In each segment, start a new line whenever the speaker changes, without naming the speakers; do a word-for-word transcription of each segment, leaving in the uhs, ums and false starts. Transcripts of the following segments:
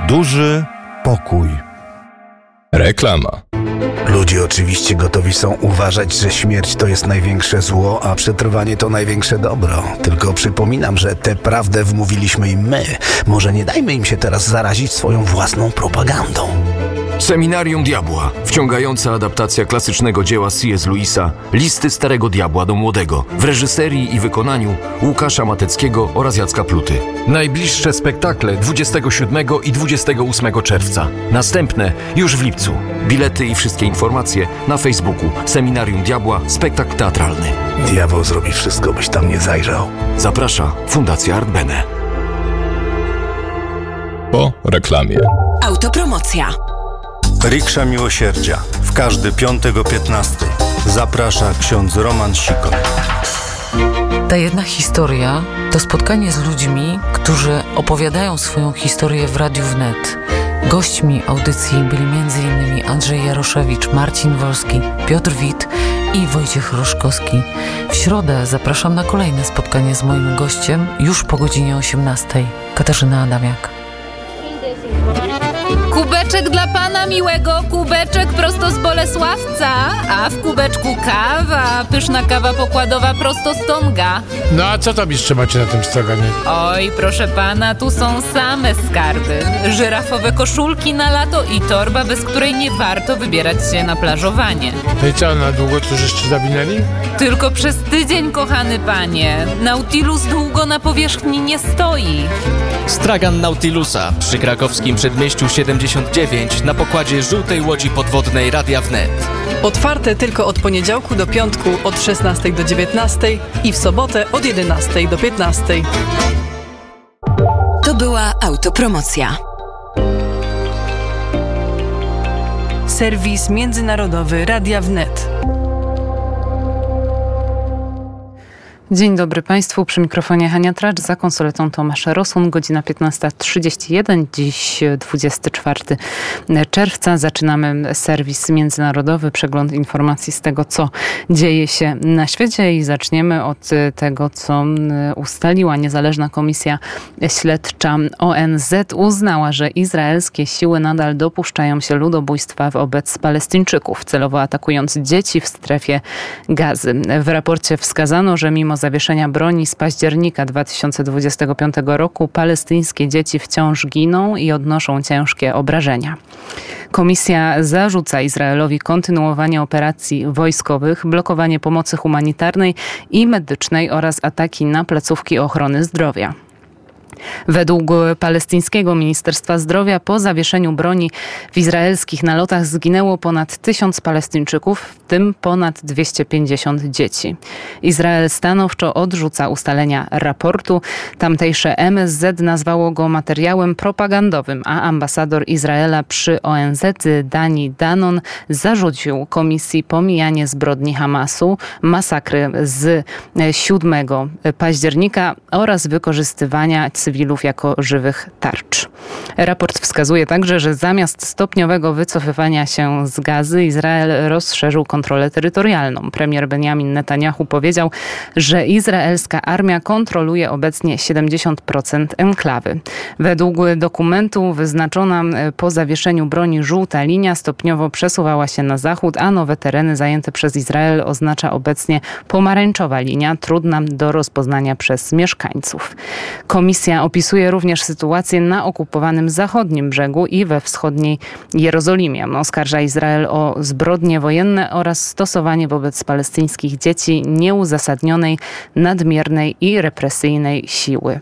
duży pokój.
Reklama.
Ludzie oczywiście gotowi są uważać, że śmierć to jest największe zło, a przetrwanie to największe dobro. Tylko przypominam, że tę prawdę wmówiliśmy im my. Może nie dajmy im się teraz zarazić swoją własną propagandą.
Seminarium Diabła. Wciągająca adaptacja klasycznego dzieła C S. Lewisa Listy Starego Diabła do Młodego w reżyserii i wykonaniu Łukasza Mateckiego oraz Jacka Pluty. Najbliższe spektakle dwudziestego siódmego i dwudziestego ósmego czerwca. Następne już w lipcu. Bilety i wszystkie informacje na Facebooku Seminarium Diabła Spektakl Teatralny.
Diabeł zrobi wszystko, byś tam nie zajrzał.
Zaprasza Fundacja Art Bene.
Po reklamie.
Autopromocja.
Riksza Miłosierdzia. W każdy piątek o piętnastej. Zaprasza ksiądz Roman Sikor.
Ta jedna historia to spotkanie z ludźmi, którzy opowiadają swoją historię w Radiu Wnet. Gośćmi audycji byli między innymi Andrzej Jaroszewicz, Marcin Wolski, Piotr Wit i Wojciech Roszkowski. W środę zapraszam na kolejne spotkanie z moim gościem już po godzinie osiemnastej. Katarzyna Adamiak.
Kubeczek dla pana miłego, kubeczek prosto z Bolesławca, a w kubeczku kawa, pyszna kawa pokładowa prosto z Tonga.
No a co tam jeszcze macie na tym stroganie?
Oj, proszę pana, tu są same skarby. Żyrafowe koszulki na lato i torba, bez której nie warto wybierać się na plażowanie.
No i co, na długo tu żeście zawinęli?
Tylko przez tydzień, kochany panie. Nautilus długo na powierzchni nie stoi.
Stragan Nautilusa przy krakowskim Przedmieściu siedemdziesiąt dziewięć na pokładzie żółtej łodzi podwodnej Radia Wnet.
Otwarte tylko od poniedziałku do piątku od szesnastej do dziewiętnastej i w sobotę od jedenastej do piętnastej.
To była autopromocja.
Serwis międzynarodowy Radia Wnet.
Dzień dobry Państwu, przy mikrofonie Hania Tracz, za konsoletą Tomasz Rosun, godzina piętnasta trzydzieści jeden, dziś dwudziestego czwartego czerwca. Zaczynamy serwis międzynarodowy, przegląd informacji z tego, co dzieje się na świecie i zaczniemy od tego, co ustaliła niezależna komisja śledcza O N Z. Uznała, że izraelskie siły nadal dopuszczają się ludobójstwa wobec Palestyńczyków, celowo atakując dzieci w strefie Gazy. W raporcie wskazano, że mimo zawieszenia broni z października dwa tysiące dwudziestego piątego roku palestyńskie dzieci wciąż giną i odnoszą ciężkie obrażenia. Komisja zarzuca Izraelowi kontynuowanie operacji wojskowych, blokowanie pomocy humanitarnej i medycznej oraz ataki na placówki ochrony zdrowia. Według palestyńskiego Ministerstwa Zdrowia po zawieszeniu broni w izraelskich nalotach zginęło ponad tysiąc Palestyńczyków, w tym ponad dwieście pięćdziesiąt dzieci. Izrael stanowczo odrzuca ustalenia raportu. Tamtejsze M S Z nazwało go materiałem propagandowym, a ambasador Izraela przy O N Z Dani Danon zarzucił komisji pomijanie zbrodni Hamasu, masakry z siódmego października oraz wykorzystywania cywilów jako żywych tarcz. Raport wskazuje także, że zamiast stopniowego wycofywania się z Gazy, Izrael rozszerzył kontrolę terytorialną. Premier Benjamin Netanyahu powiedział, że izraelska armia kontroluje obecnie siedemdziesiąt procent enklawy. Według dokumentu wyznaczona po zawieszeniu broni żółta linia stopniowo przesuwała się na zachód, a nowe tereny zajęte przez Izrael oznacza obecnie pomarańczowa linia, trudna do rozpoznania przez mieszkańców. Komisja opisuje również sytuację na okupowanym zachodnim brzegu i we wschodniej Jerozolimie. Oskarża Izrael o zbrodnie wojenne oraz stosowanie wobec palestyńskich dzieci nieuzasadnionej, nadmiernej i represyjnej siły.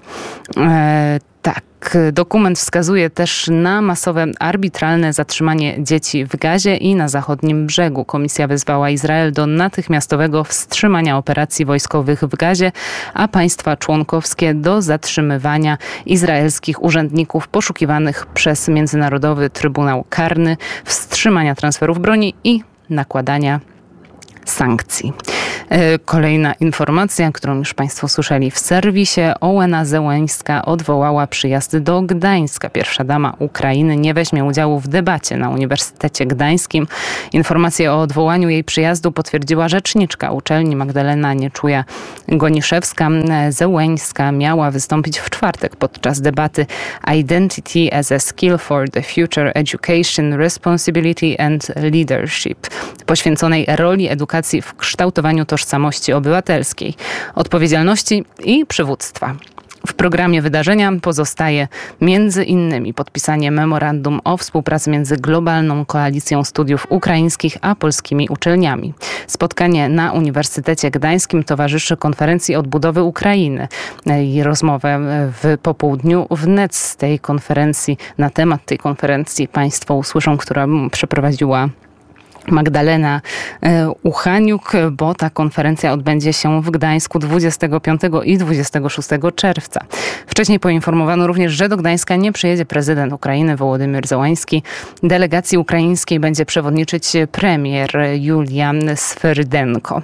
E, tak. Dokument wskazuje też na masowe, arbitralne zatrzymanie dzieci w Gazie i na zachodnim brzegu. Komisja wezwała Izrael do natychmiastowego wstrzymania operacji wojskowych w Gazie, a państwa członkowskie do zatrzymywania izraelskich urzędników poszukiwanych przez Międzynarodowy Trybunał Karny, wstrzymania transferów broni i nakładania sankcji. Kolejna informacja, którą już Państwo słyszeli w serwisie. Ołena Zełenska odwołała przyjazd do Gdańska. Pierwsza dama Ukrainy nie weźmie udziału w debacie na Uniwersytecie Gdańskim. Informację o odwołaniu jej przyjazdu potwierdziła rzeczniczka uczelni Magdalena Nieczuja-Goniszewska. Zełenska miała wystąpić w czwartek podczas debaty Identity as a Skill for the Future Education, Responsibility and Leadership, poświęconej roli edukacji w kształtowaniu tożsamości obywatelskiej, odpowiedzialności i przywództwa. W programie wydarzenia pozostaje między innymi podpisanie memorandum o współpracy między Globalną Koalicją Studiów Ukraińskich a polskimi uczelniami. Spotkanie na Uniwersytecie Gdańskim towarzyszy konferencji odbudowy Ukrainy. I rozmowę w popołudniu wnet z tej konferencji, na temat tej konferencji Państwo usłyszą, która przeprowadziła Magdalena Uchaniuk, bo ta konferencja odbędzie się w Gdańsku dwudziestego piątego i dwudziestego szóstego czerwca. Wcześniej poinformowano również, że do Gdańska nie przyjedzie prezydent Ukrainy Wołodymyr Zełański. Delegacji ukraińskiej będzie przewodniczyć premier Julia Sferdenko.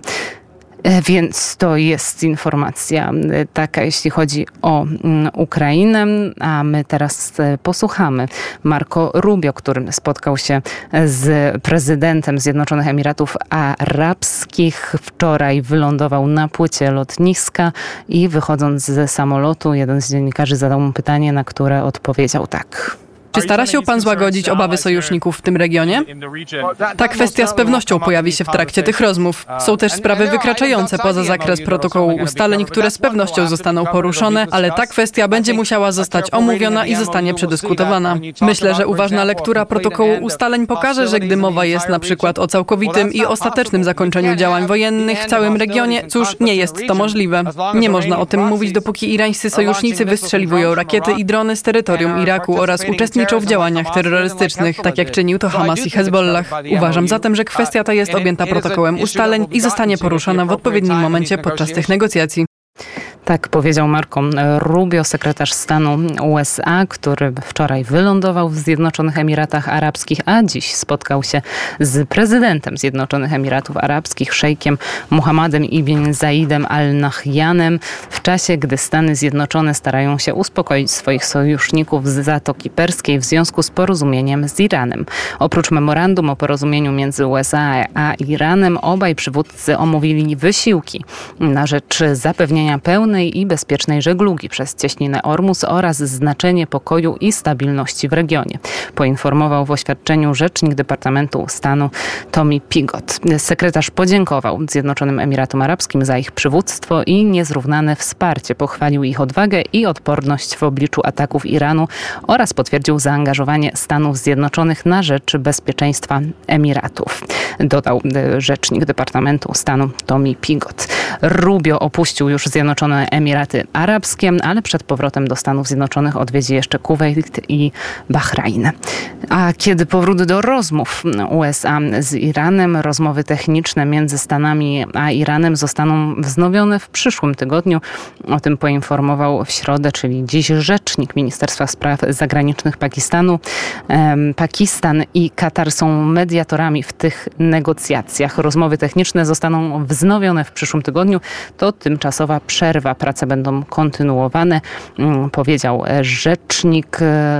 Więc to jest informacja taka, jeśli chodzi o Ukrainę, a my teraz posłuchamy Marco Rubio, który spotkał się z prezydentem Zjednoczonych Emiratów Arabskich. Wczoraj wylądował na płycie lotniska i wychodząc ze samolotu, jeden z dziennikarzy zadał mu pytanie, na które odpowiedział tak.
Czy stara się pan złagodzić obawy sojuszników w tym regionie? Ta kwestia z pewnością pojawi się w trakcie tych rozmów. Są też sprawy wykraczające poza zakres protokołu ustaleń, które z pewnością zostaną poruszone, ale ta kwestia będzie musiała zostać omówiona i zostanie przedyskutowana. Myślę, że uważna lektura protokołu ustaleń pokaże, że gdy mowa jest na przykład o całkowitym i ostatecznym zakończeniu działań wojennych w całym regionie, cóż, nie jest to możliwe. Nie można o tym mówić, dopóki irańscy sojusznicy wystrzeliwują rakiety i drony z terytorium Iraku oraz uczestniczą w działaniach terrorystycznych, tak jak czynił to Hamas i Hezbollah. Uważam zatem, że kwestia ta jest objęta protokołem ustaleń i zostanie poruszona w odpowiednim momencie podczas tych negocjacji.
Tak powiedział Marco Rubio, sekretarz stanu U S A, który wczoraj wylądował w Zjednoczonych Emiratach Arabskich, a dziś spotkał się z prezydentem Zjednoczonych Emiratów Arabskich, szejkiem Muhammadem ibn Zaidem al-Nahyanem, w czasie, gdy Stany Zjednoczone starają się uspokoić swoich sojuszników z Zatoki Perskiej w związku z porozumieniem z Iranem. Oprócz memorandum o porozumieniu między U S A a Iranem, obaj przywódcy omówili wysiłki na rzecz zapewnienia pełnej i bezpiecznej żeglugi przez cieśninę Ormus oraz znaczenie pokoju i stabilności w regionie. Poinformował w oświadczeniu rzecznik Departamentu Stanu Tommy Piggott. Sekretarz podziękował Zjednoczonym Emiratom Arabskim za ich przywództwo i niezrównane wsparcie. Pochwalił ich odwagę i odporność w obliczu ataków Iranu oraz potwierdził zaangażowanie Stanów Zjednoczonych na rzecz bezpieczeństwa Emiratów. Dodał rzecznik Departamentu Stanu Tommy Piggott. Rubio opuścił już Zjednoczone Emiraty Arabskie, ale przed powrotem do Stanów Zjednoczonych odwiedzi jeszcze Kuwejt i Bahrajn. A kiedy powrót do rozmów U S A z Iranem, rozmowy techniczne między Stanami a Iranem zostaną wznowione w przyszłym tygodniu. O tym poinformował w środę, czyli dziś, rzecznik Ministerstwa Spraw Zagranicznych Pakistanu. Pakistan i Katar są mediatorami w tych negocjacjach. Rozmowy techniczne zostaną wznowione w przyszłym tygodniu. To tymczasowa przerwa. Prace będą kontynuowane, powiedział rzecznik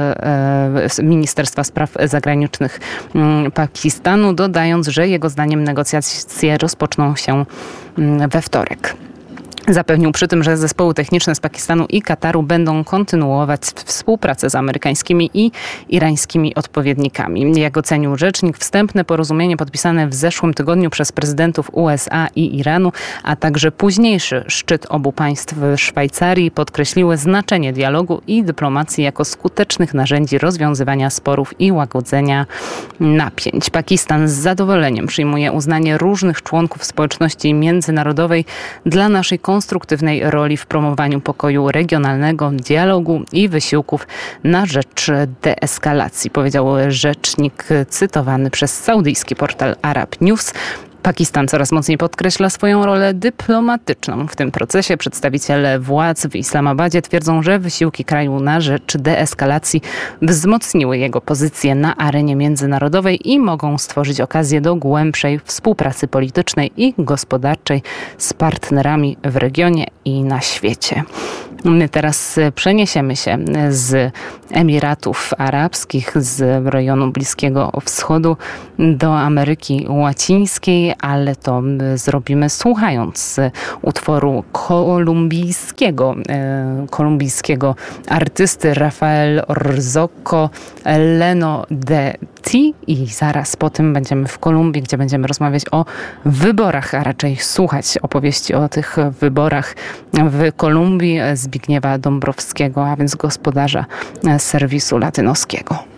Ministerstwa Spraw Zagranicznych Pakistanu, dodając, że jego zdaniem negocjacje rozpoczną się we wtorek. Zapewnił przy tym, że zespoły techniczne z Pakistanu i Kataru będą kontynuować współpracę z amerykańskimi i irańskimi odpowiednikami. Jak ocenił rzecznik, wstępne porozumienie podpisane w zeszłym tygodniu przez prezydentów U S A i Iranu, a także późniejszy szczyt obu państw w Szwajcarii podkreśliły znaczenie dialogu i dyplomacji jako skutecznych narzędzi rozwiązywania sporów i łagodzenia napięć. Pakistan z zadowoleniem przyjmuje uznanie różnych członków społeczności międzynarodowej dla naszej konstruktywnej roli w promowaniu pokoju regionalnego, dialogu i wysiłków na rzecz deeskalacji, powiedział rzecznik cytowany przez saudyjski portal Arab News. Pakistan coraz mocniej podkreśla swoją rolę dyplomatyczną w tym procesie. Przedstawiciele władz w Islamabadzie twierdzą, że wysiłki kraju na rzecz deeskalacji wzmocniły jego pozycję na arenie międzynarodowej i mogą stworzyć okazję do głębszej współpracy politycznej i gospodarczej z partnerami w regionie i na świecie. My teraz przeniesiemy się z Emiratów Arabskich, z rejonu Bliskiego Wschodu do Ameryki Łacińskiej, ale to zrobimy słuchając utworu kolumbijskiego, kolumbijskiego artysty Rafael Orzocco Leno de Ti i zaraz po tym będziemy w Kolumbii, gdzie będziemy rozmawiać o wyborach, a raczej słuchać opowieści o tych wyborach w Kolumbii Zbigniewa Dąbrowskiego, a więc gospodarza serwisu latynoskiego.